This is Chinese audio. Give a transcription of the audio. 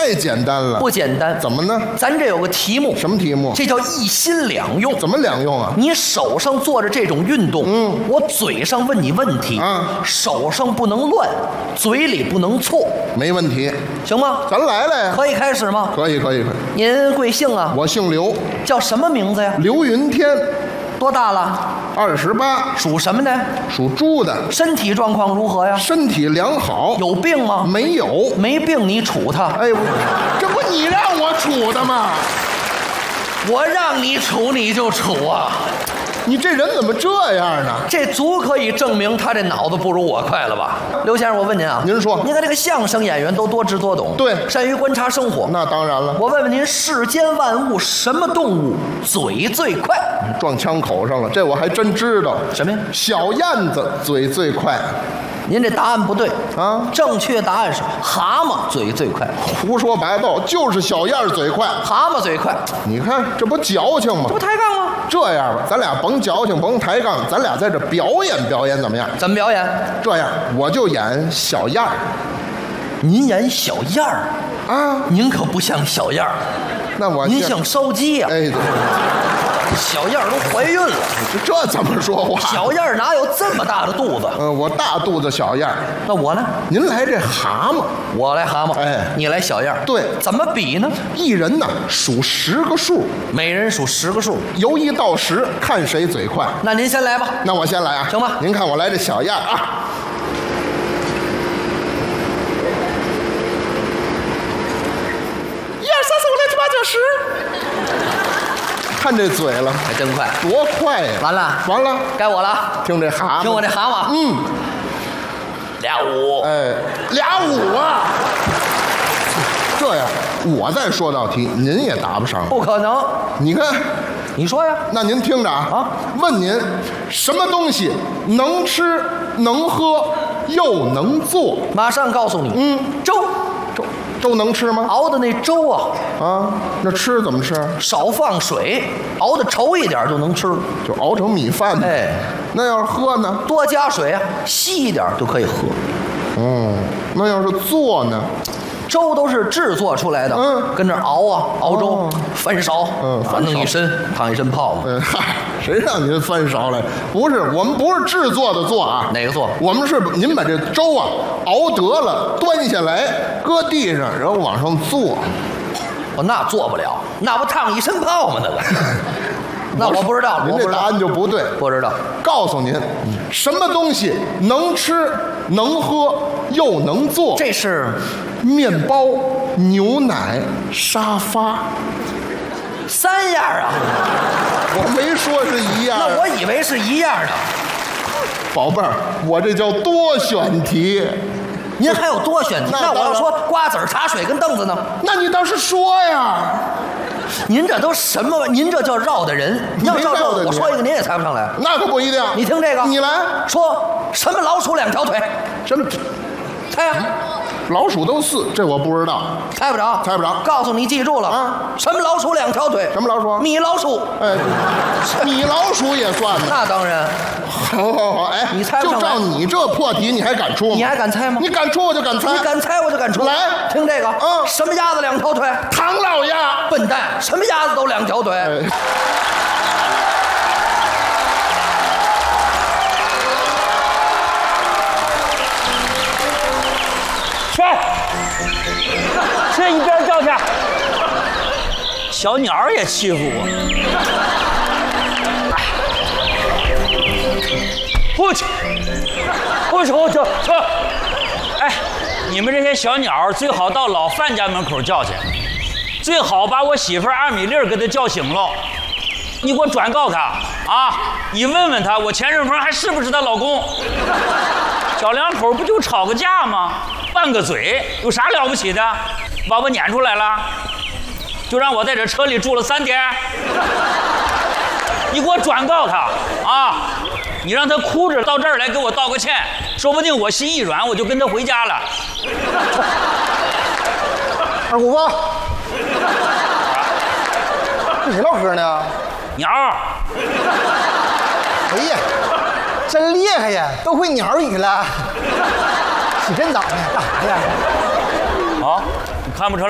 太简单了。 不简单。 怎么呢？ 咱这有个题目。 什么题目？ 这叫一心两用。 怎么两用啊？ 你手上做着这种运动，我嘴上问你问题，手上不能乱，嘴里不能错。 没问题， 行吗？ 咱来了呀。 可以开始吗？ 可以。 您贵姓啊？ 我姓刘。 叫什么名字呀？ 刘云天。 多大了 ？28。 属什么的？ 属猪的。 身体状况如何呀？ 身体良好。 有病吗？ 没有。 没病你处他？ 哎，这不你让我处的吗？ 我让你处你就处啊！ 你这人怎么这样呢？ 这足可以证明他这脑子不如我快了吧？刘先生，我问您啊， 您说， 您看这个相声演员都多知多懂， 对， 善于观察生活。 那当然了。 我问问您，世间万物什么动物嘴最快？ 撞枪口上了，这我还真知道。 什么呀？ 小燕子嘴最快。 您这答案不对啊！ 正确答案是蛤蟆嘴最快。 胡说八道，就是小燕嘴快， 蛤蟆嘴快。 你看这不矫情吗？ 这不抬杠吗？ 这样吧，咱俩甭矫情，甭抬杠，咱俩在这表演表演，怎么样？ 怎么表演？ 这样，我就演小燕儿。 您演小燕儿啊？ 您可不像小燕儿， 那我您像烧鸡呀！ 哎，对。 小燕儿都怀孕了， 这怎么说话？ 小燕儿哪有这么大的肚子？ 我大肚子小燕儿。 那我呢？ 您来这蛤蟆， 我来蛤蟆， 哎， 你来小燕儿。 对， 怎么比呢？ 一人呢数10个数， 每人数10个数， 由1到10，看谁嘴快。 那您先来吧。 那我先来啊， 行吧？ 您看我来这小燕儿啊。1、2、3、4、5、6、7、8、9、10。看这嘴了， 还真快， 多快呀！ 完了，该我了。 听这蛤蟆， 听我这蛤蟆，俩五， 哎，俩五啊！这样，我再说道题，您也答不上。 不可能！ 你看， 你说呀？ 那您听着啊，问您，什么东西能吃、能喝又能做？ 马上告诉你， 粥能吃吗？ 熬的那粥啊， 那吃怎么吃？ 少放水，熬的稠一点就能吃， 就熬成米饭嘛。 哎， 那要是喝呢？ 多加水啊，稀一点就可以喝。 那要是做呢？ 粥都是制作出来的，跟这熬啊，熬粥，翻勺，弄一身，烫一身泡嘛。 嗨，谁让您翻勺来？不是，我们不是制作的做啊。 哪个做？ 我们是您把这粥啊熬得了，端下来，搁地上，然后往上做。 那做不了，那不烫一身泡吗？那个。那我不知道， 您这答案就不对。 不知道。 告诉您，什么东西能吃、能喝又能做？ 这是面包、牛奶、沙发 ，3样啊！ 我没说是一样。 那我以为是一样的。 宝贝儿，我这叫多选题。 您还有多选题？那我要说瓜子、茶水跟凳子呢？ 那你倒是说呀！ 您这都什么？您这叫绕的人。你要照这，我说一个您也猜不上来。 那可不一定。 你听这个， 你来说什么老鼠2条腿？ 什么？ 猜呀！ 老鼠都4，这我不知道。 猜不着， 猜不着。 告诉你，记住了啊！什么老鼠2条腿？ 什么老鼠？ 米老鼠。 哎，米老鼠也算呢。 那当然。 好，哎， 你猜不上来。 就照你这破题，你还敢出吗？ 你还敢猜吗？ 你敢出我就敢猜。 你敢猜我就敢出。 来， 听这个。什么鸭子2条腿？ 唐老鸭。 笨蛋，什么鸭子都2条腿。 去一边叫去！小鸟也欺负我。不去！哎，你们这些小鸟最好到老范家门口叫去，最好把我媳妇2米粒给她叫醒了。你给我转告她啊！你问问她，我钱顺风还是不是她老公？小两口不就吵个架吗？拌个嘴有啥了不起的？把我撵出来了，就让我在这车里住了3天。你给我转告他啊！你让他哭着到这儿来给我道个歉，说不定我心一软，我就跟他回家了。 二姑父，跟谁唠嗑呢？ 鸟。 哎呀，真厉害呀，都会鸟语了。起真早呢，干啥呀？ 啊，你看不出来？